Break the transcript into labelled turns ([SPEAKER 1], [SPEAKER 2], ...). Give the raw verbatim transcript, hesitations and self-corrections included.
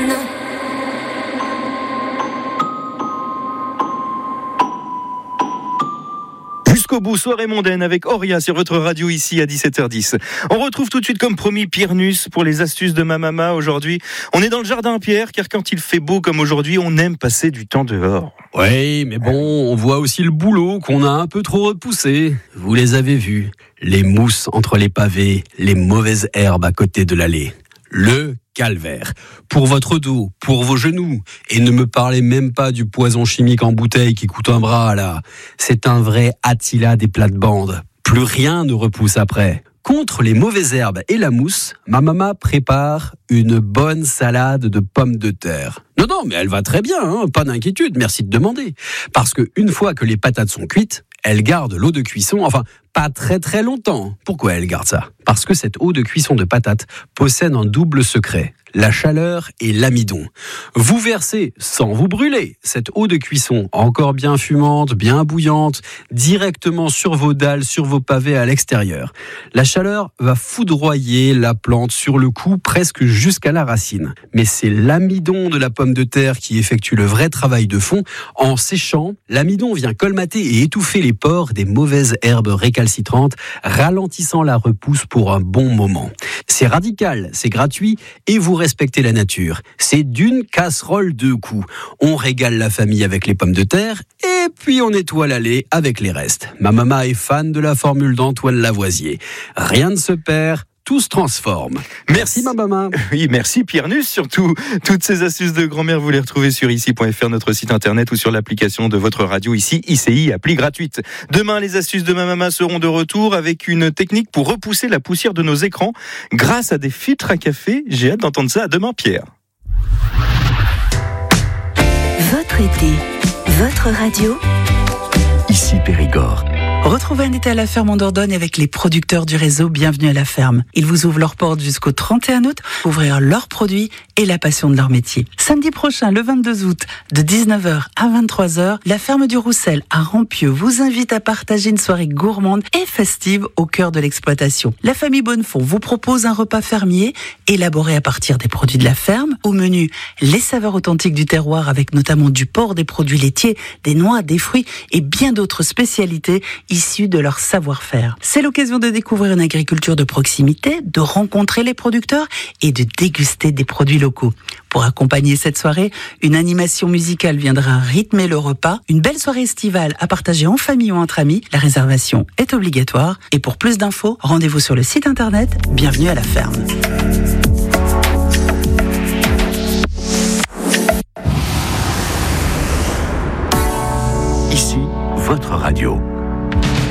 [SPEAKER 1] Jusqu'au bout, soirée mondaine avec Auria sur votre radio ici à dix-sept heures dix. On retrouve tout de suite comme promis Pierre Nuss pour les astuces de ma maman. Aujourd'hui, on est dans le jardin Pierre, car quand il fait beau comme aujourd'hui, on aime passer du temps dehors.
[SPEAKER 2] Oui, mais bon, on voit aussi le boulot qu'on a un peu trop repoussé. Vous les avez vus, les mousses entre les pavés, les mauvaises herbes à côté de l'allée. Le calvaire. Pour votre dos, pour vos genoux. Et ne me parlez même pas du poison chimique en bouteille qui coûte un bras, là. C'est un vrai Attila des plates-bandes. Plus rien ne repousse après. Contre les mauvaises herbes et la mousse, ma maman prépare une bonne salade de pommes de terre. Non, non, mais elle va très bien, hein, pas d'inquiétude, merci de demander. Parce que une fois que les patates sont cuites, elle garde l'eau de cuisson, enfin, pas très très longtemps. Pourquoi elle garde ça ? Parce que cette eau de cuisson de patates possède un double secret, la chaleur et l'amidon. Vous versez, sans vous brûler, cette eau de cuisson encore bien fumante, bien bouillante, directement sur vos dalles, sur vos pavés à l'extérieur. La chaleur va foudroyer la plante sur le coup, presque jusqu'à la racine. Mais c'est l'amidon de la pomme de terre qui effectue le vrai travail de fond. En séchant, l'amidon vient colmater et étouffer les pores des mauvaises herbes récalcitrantes, ralentissant la repousse pour un bon moment. C'est radical, c'est gratuit et vous respectez la nature. C'est d'une casserole deux coups. On régale la famille avec les pommes de terre et puis on nettoie l'allée avec les restes. Ma maman est fan de la formule d'Antoine Lavoisier. Rien ne se perd, tout se transforme. Merci ma maman.
[SPEAKER 1] Oui, merci Pierre Nuss. Surtout, toutes ces astuces de grand-mère, vous les retrouvez sur ici point f r, notre site internet, ou sur l'application de votre radio ici, I C I, appli gratuite. Demain, les astuces de ma maman seront de retour avec une technique pour repousser la poussière de nos écrans grâce à des filtres à café. J'ai hâte d'entendre ça. À demain, Pierre.
[SPEAKER 3] Votre été, votre radio.
[SPEAKER 4] Ici Périgord.
[SPEAKER 5] Retrouvez un été à la ferme en Dordogne avec les producteurs du réseau Bienvenue à la ferme. Ils vous ouvrent leurs portes jusqu'au trente et un août pour ouvrir leurs produits et la passion de leur métier. Samedi prochain, le vingt-deux août, de dix-neuf heures à vingt-trois heures, la ferme du Roussel à Rampieux vous invite à partager une soirée gourmande et festive au cœur de l'exploitation. La famille Bonnefond vous propose un repas fermier élaboré à partir des produits de la ferme. Au menu, les saveurs authentiques du terroir avec notamment du porc, des produits laitiers, des noix, des fruits et bien d'autres spécialités issus de leur savoir-faire. C'est l'occasion de découvrir une agriculture de proximité, de rencontrer les producteurs et de déguster des produits locaux. Pour accompagner cette soirée, une animation musicale viendra rythmer le repas. Une belle soirée estivale à partager en famille ou entre amis. La réservation est obligatoire. Et pour plus d'infos, rendez-vous sur le site internet Bienvenue à la ferme.
[SPEAKER 4] Ici, votre radio.